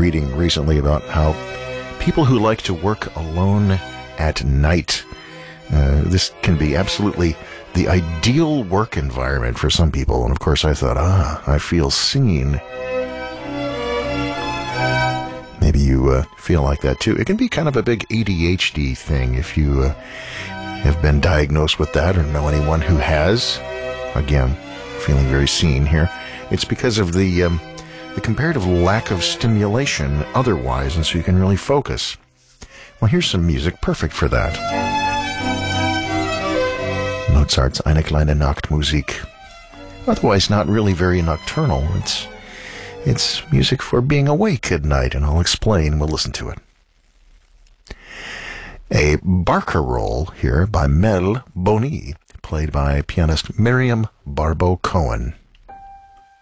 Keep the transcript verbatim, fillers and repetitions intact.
reading recently about how people who like to work alone at night, uh, this can be absolutely the ideal work environment for some people. And of course I thought, ah, I feel seen. Maybe you uh, feel like that too. It can be kind of a big A D H D thing if you uh, have been diagnosed with that or know anyone who has. Again, feeling very seen here. It's because of the um, the comparative lack of stimulation otherwise, and so you can really focus. Well, here's some music perfect for that. Mozart's Eine kleine Nachtmusik. Otherwise not really very nocturnal. It's It's music for being awake at night, and I'll explain. We'll listen to it. A barcarolle here by Mel Boni, played by pianist Miriam Barbeau Cohen.